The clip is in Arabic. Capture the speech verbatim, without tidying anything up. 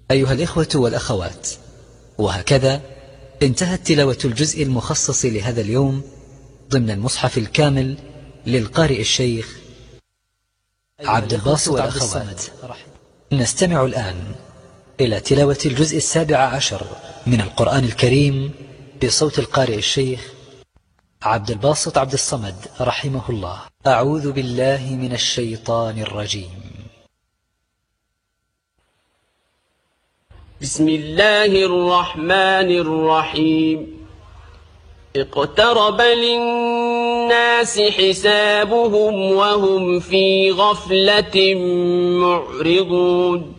أيها الإخوة والأخوات، وهكذا انتهت تلاوة الجزء المخصص لهذا اليوم ضمن المصحف الكامل للقارئ الشيخ عبد الباسط عبد الصمد. نستمع الآن إلى تلاوة الجزء السابع عشر من القرآن الكريم بصوت القارئ الشيخ عبد الباسط عبد الصمد رحمه الله. أعوذ بالله من الشيطان الرجيم. بسم الله الرحمن الرحيم. اقترب للناس حسابهم وهم في غفلة معرضون